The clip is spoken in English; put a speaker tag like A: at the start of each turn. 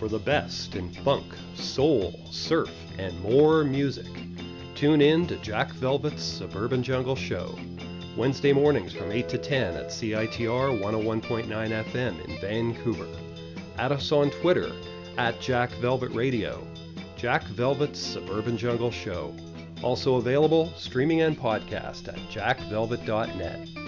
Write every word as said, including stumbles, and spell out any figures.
A: for the best in funk, soul, surf, and more music. Tune in to Jack Velvet's Suburban Jungle Show, Wednesday mornings from eight to ten at C I T R one oh one point nine F M in Vancouver. Add us on Twitter at Jack Velvet Radio. Jack Velvet's Suburban Jungle Show. Also available streaming and podcast at jack velvet dot net.